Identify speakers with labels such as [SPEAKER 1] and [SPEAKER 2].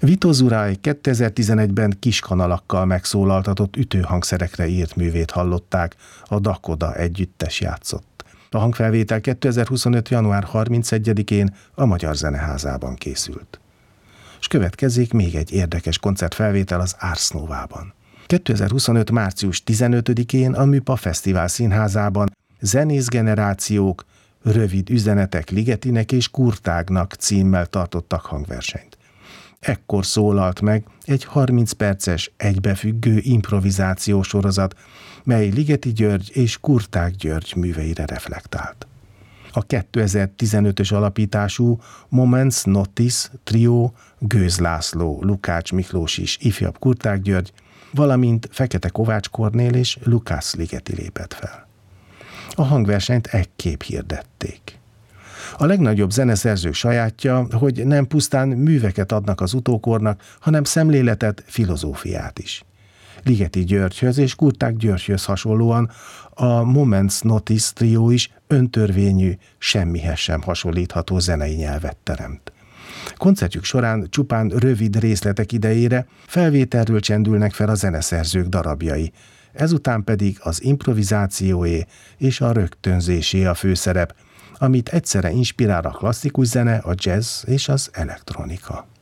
[SPEAKER 1] Vito Zurai 2011-ben kiskanalakkal megszólaltatott ütőhangszerekre írt művét hallották, a Dakoda együttes játszott. A hangfelvétel 2025. január 31-én a Magyar Zeneházában készült. És következik még egy érdekes koncertfelvétel az Ars Novában. 2025. március 15-én a Műpa Fesztivál Színházában Zenészgenerációk, rövid üzenetek Ligetinek és Kurtágnak címmel tartottak hangversenyt. Ekkor szólalt meg egy 30 perces, egybefüggő improvizációs sorozat, mely Ligeti György és Kurtág György műveire reflektált. A 2015-ös alapítású Moments Notice Trio Gőz László, Lukács Miklós is, ifjabb Kurtág György, valamint Fekete Kovács Kornél és Lukács Ligeti lépett fel. A hangversenyt ekképp hirdették. A legnagyobb zeneszerzők sajátja, hogy nem pusztán műveket adnak az utókornak, hanem szemléletet, filozófiát is. Ligeti Györgyhöz és Kurtág Györgyhöz hasonlóan a Moments Notice Trio is öntörvényű, semmihez sem hasonlítható zenei nyelvet teremt. Koncertjük során csupán rövid részletek idejére felvételről csendülnek fel a zeneszerzők darabjai, ezután pedig az improvizációé és a rögtönzésé a főszerep, amit egyszerre inspirál a klasszikus zene, a jazz és az elektronika.